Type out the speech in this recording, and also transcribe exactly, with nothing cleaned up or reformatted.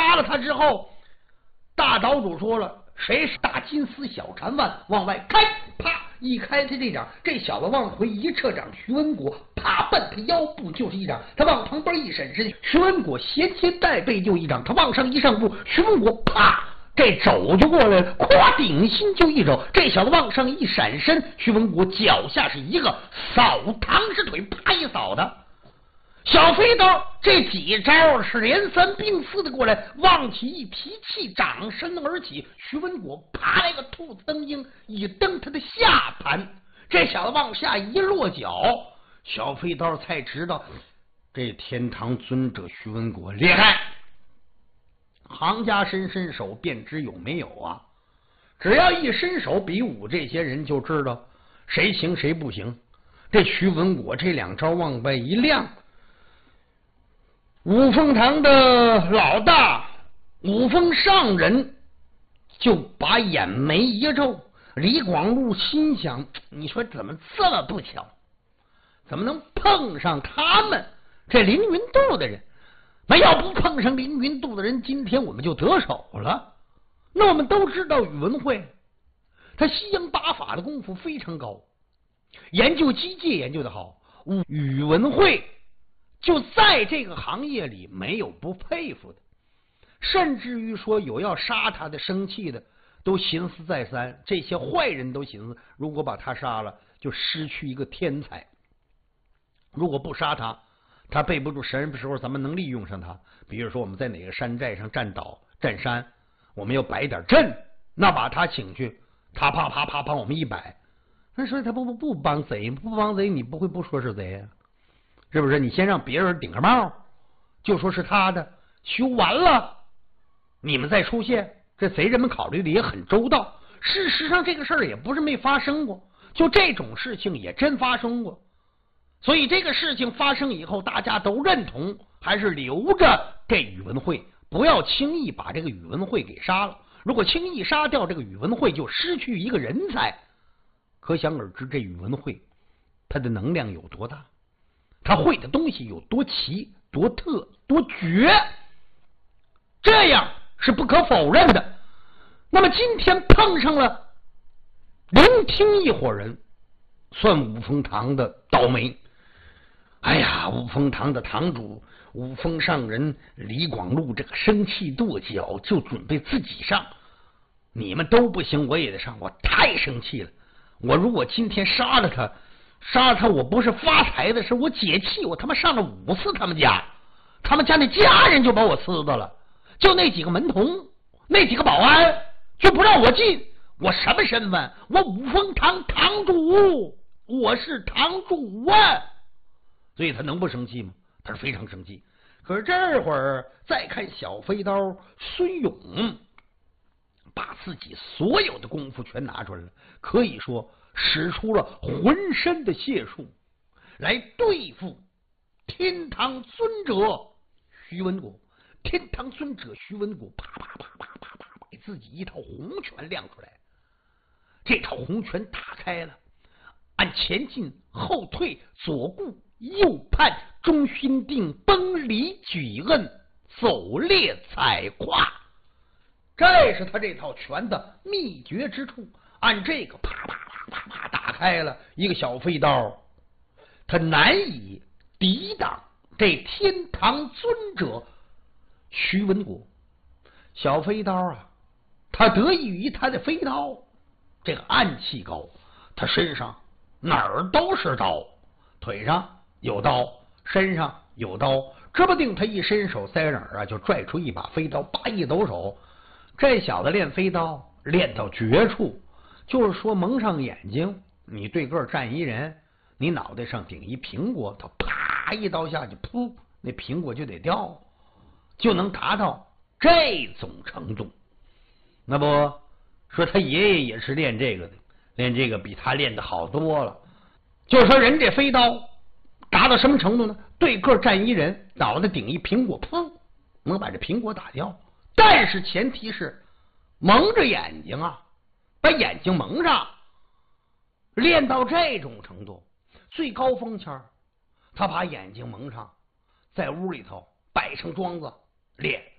杀了他之后，大岛主说了，谁是大金丝小缠腕，往外开，啪一开他这掌，这小子往回一撤掌，徐文果啪奔他腰部就是一掌，他往旁边一闪身，徐文果衔肩带背就一掌，他往上一上步，徐文果啪这肘就过来了，咵顶心就一肘，这小子往上一闪身，徐文果脚下是一个扫唐氏腿，啪一扫的。小飞刀这几招是连三并四的过来，往起一提气，掌身而起，徐文果啪来个兔子蹬鹰，一蹬他的下盘，这小子往下一落脚，小飞刀才知道这天堂尊者徐文果厉害。行家伸伸手便知有没有啊，只要一伸手比武，这些人就知道谁行谁不行。这徐文果这两招往外一亮，五凤堂的老大五凤上人就把眼眉一皱。李广禄心想，你说怎么这么不巧，怎么能碰上他们这凌云渡的人？那要不碰上凌云渡的人，今天我们就得手了。那我们都知道宇文会他西洋八法的功夫非常高，研究机械研究的好，宇文会就在这个行业里没有不佩服的，甚至于说有要杀他的生气的都心思再三，这些坏人都寻思，如果把他杀了就失去一个天才，如果不杀他，他背不住什么时候咱们能利用上他。比如说我们在哪个山寨上占岛占山，我们要摆点阵，那把他请去，他啪啪啪帮我们一摆，那说他不不不帮贼，不帮贼你不会不说是贼呀、啊？是不是？你先让别人顶个帽，就说是他的，修完了你们再出现，这贼人们考虑的也很周到。事实上这个事儿也不是没发生过，就这种事情也真发生过。所以这个事情发生以后，大家都认同还是留着这宇文会，不要轻易把这个宇文会给杀了。如果轻易杀掉这个宇文会，就失去一个人才。可想而知，这宇文会他的能量有多大，他会的东西有多奇、多特、多绝，这样是不可否认的。那么今天碰上了聆听一伙人，算五凤堂的倒霉。哎呀，五凤堂的堂主五凤上人李广禄这个生气跺脚，就准备自己上。你们都不行，我也得上，我太生气了。我如果今天杀了他，杀了他，我不是发财的事，我解气，我他妈上了五次他们家，他们家那家人就把我呲到了，就那几个门童，那几个保安就不让我进。我什么身份？我五凤堂堂主，我是堂主啊！所以他能不生气吗？他是非常生气。可是这会儿再看小飞刀孙勇，把自己所有的功夫全拿出来了，可以说使出了浑身的解数来对付天堂尊者徐文果。天堂尊者徐文果啪啪啪啪啪啪把自己一套红拳亮出来，这套红拳打开了，按前进后退左顾右盼中心定崩离举摁走列踩胯，这是他这套拳的秘诀之处。按这个啪啪啪啪啪打开了一个小飞刀，他难以抵挡这天堂尊者徐文果。小飞刀啊，他得益于他的飞刀这个暗器高，他身上哪儿都是刀，腿上有刀，身上有刀，指不定他一伸手在哪儿啊，就拽出一把飞刀，叭一抖手。这小子练飞刀练到绝处，就是说蒙上眼睛，你对个站一人，你脑袋上顶一苹果，他啪一刀下去，噗，那苹果就得掉，就能达到这种程度。那不说他爷爷也是练这个的，练这个比他练的好多了。就是说人这飞刀达到什么程度呢？对个站一人，脑袋顶一苹果，噗，能把这苹果打掉。但是前提是蒙着眼睛啊，把眼睛蒙上。练到这种程度，最高峰前他把眼睛蒙上，在屋里头摆成桩子练。